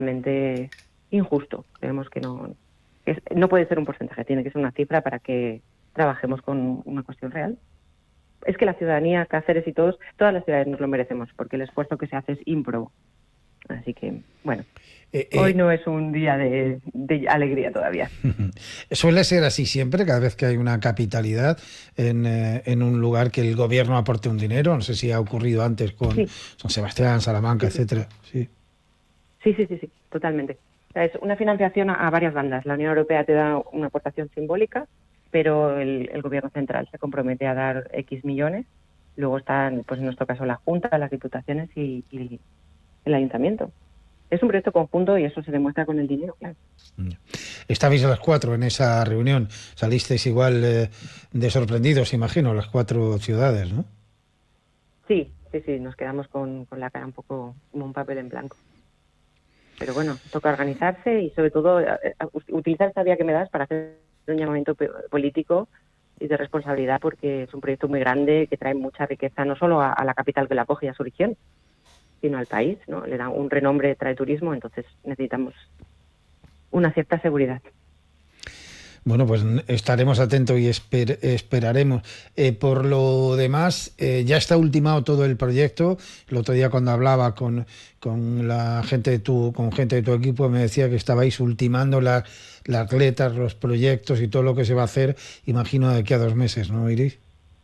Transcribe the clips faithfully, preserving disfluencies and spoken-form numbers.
realmente injusto. Creemos que no, que es, no puede ser un porcentaje, tiene que ser una cifra para que trabajemos con una cuestión real. Es que la ciudadanía, Cáceres y todos, todas las ciudades nos lo merecemos, porque el esfuerzo que se hace es ímprobo. Así que, bueno, eh, eh, hoy no es un día de, de alegría todavía. Suele ser así siempre, cada vez que hay una capitalidad en, eh, en un lugar que el gobierno aporte un dinero. No sé si ha ocurrido antes con sí. San Sebastián, Salamanca, sí, etcétera. Sí. sí, sí, sí, sí, totalmente. O sea, es una financiación a, a varias bandas. La Unión Europea te da una aportación simbólica, pero el, el gobierno central se compromete a dar X millones. Luego están, pues en nuestro caso, la Junta, las diputaciones y, y el ayuntamiento. Es un proyecto conjunto y eso se demuestra con el dinero, claro. Estabais a las cuatro en esa reunión. Salisteis igual eh, de sorprendidos, imagino, las cuatro ciudades, ¿no? Sí, sí, sí. Nos quedamos con, con la cara un poco como un papel en blanco. Pero bueno, toca organizarse y sobre todo eh, utilizar esta vía que me das para hacer un llamamiento político y de responsabilidad, porque es un proyecto muy grande que trae mucha riqueza no solo a, a la capital que la acoge y a su región, sino al país, ¿no? Le da un renombre, trae turismo, entonces necesitamos una cierta seguridad. Bueno, pues estaremos atentos y esper esperaremos. Eh, por lo demás, eh, ya está ultimado todo el proyecto. El otro día cuando hablaba con, con la gente de tu, con gente de tu equipo, me decía que estabais ultimando la, las letras, los proyectos y todo lo que se va a hacer, imagino, de aquí a dos meses, ¿no, Iris?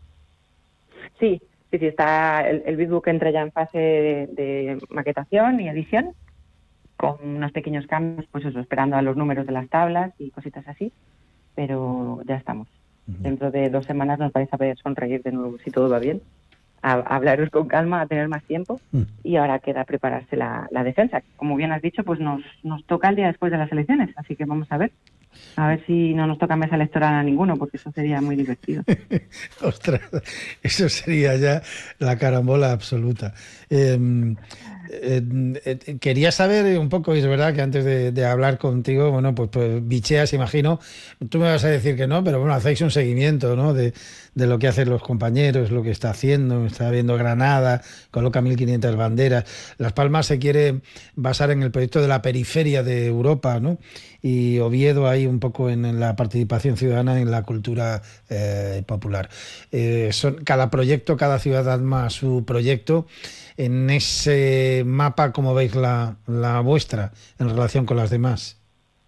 Sí, sí, sí, está el, el Bitbook entra ya en fase de, de maquetación y edición, con unos pequeños cambios, pues eso, esperando a los números de las tablas y cositas así. Pero ya estamos. Uh-huh. Dentro de dos semanas nos vais a ver sonreír de nuevo, si todo va bien, a, a hablaros con calma, a tener más tiempo, uh-huh. Y ahora queda prepararse la, la defensa. Como bien has dicho, pues nos, nos toca el día después de las elecciones, así que vamos a ver. A ver si no nos toca mesa electoral a ninguno, porque eso sería muy divertido. Ostras, eso sería ya la carambola absoluta. Eh, eh, eh, quería saber un poco, y es verdad que antes de, de hablar contigo, bueno, pues, pues bicheas, imagino, tú me vas a decir que no, pero bueno, hacéis un seguimiento, ¿no?, de, de lo que hacen los compañeros, lo que está haciendo, está viendo Granada, coloca mil quinientas banderas. Las Palmas se quiere basar en el proyecto de la periferia de Europa, ¿no?, y Oviedo ahí un poco en, en la participación ciudadana en la cultura eh, popular. Eh, son, cada proyecto, cada ciudad arma su proyecto. En ese mapa, ¿cómo veis la, la vuestra en relación con las demás?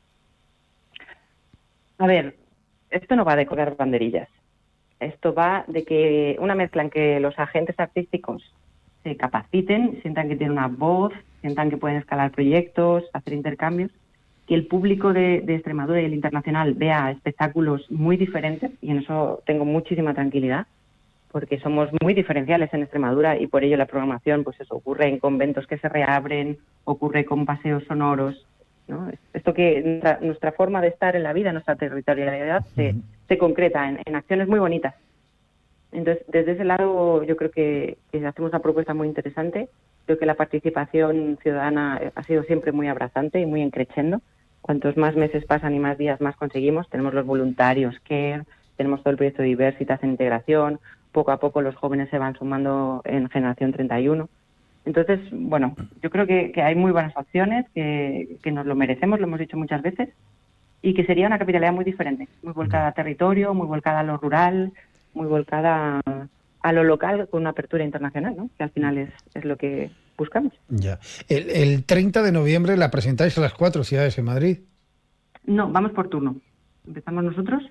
A ver, esto no va de colgar banderillas. Esto va de que una mezcla en que los agentes artísticos se capaciten, sientan que tienen una voz, sientan que pueden escalar proyectos, hacer intercambios, que el público de, de Extremadura y el internacional vea espectáculos muy diferentes, y en eso tengo muchísima tranquilidad, porque somos muy diferenciales en Extremadura y por ello la programación, pues eso, ocurre en conventos que se reabren, ocurre con paseos sonoros, ¿no? Esto que nuestra, nuestra forma de estar en la vida, nuestra territorialidad, se, se concreta en, en acciones muy bonitas. Entonces, desde ese lado yo creo que, que hacemos una propuesta muy interesante. Creo que la participación ciudadana ha sido siempre muy abrazante y muy en crescendo. Cuantos más meses pasan y más días más conseguimos. Tenemos los voluntarios, CARE, tenemos todo el proyecto de Diversitas en integración. Poco a poco los jóvenes se van sumando en Generación treinta y uno. Entonces, bueno, yo creo que, que hay muy buenas opciones, que, que nos lo merecemos, lo hemos dicho muchas veces, y que sería una capitalidad muy diferente, muy volcada a territorio, muy volcada a lo rural, muy volcada a, a lo local, con una apertura internacional, ¿no?, que al final es, es lo que buscamos. Ya. El, el treinta de noviembre la presentáis a las cuatro ciudades en Madrid. No, vamos por turno. Empezamos nosotros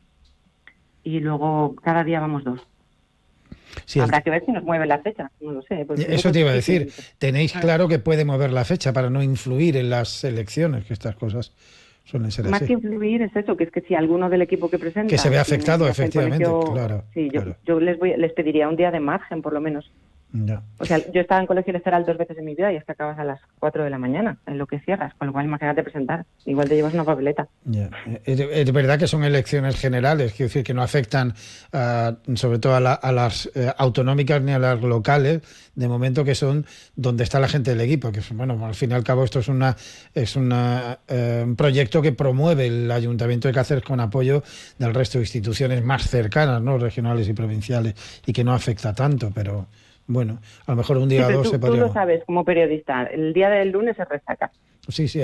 y luego cada día vamos dos. Sí, habrá el... que ver si nos mueve la fecha, no lo sé. Pues eso te iba a decir, tenéis claro que puede mover la fecha para no influir en las elecciones, que estas cosas suelen ser Más así. Que influir es eso, que es que si alguno del equipo que presenta... Que se ve afectado, efectivamente, colegio, claro. Sí, yo, claro. yo les, voy, les pediría un día de margen, por lo menos. Ya. O sea, yo estaba en colegio electoral dos veces en mi vida y es que acabas a las cuatro de la mañana, en lo que cierras, con lo cual imagínate presentar. Igual te llevas una papeleta. Ya. Es, es verdad que son elecciones generales, quiero decir que no afectan uh, sobre todo a, la, a las uh, autonómicas ni a las locales, de momento, que son donde está la gente del equipo, que bueno, al fin y al cabo esto es una es una, uh, un proyecto que promueve el Ayuntamiento de Cáceres con apoyo del resto de instituciones más cercanas, ¿no?, regionales y provinciales, y que no afecta tanto, pero bueno, a lo mejor un día sí, o dos tú, se podría... Tú lo sabes como periodista, el día del lunes se resaca. Sí, sí.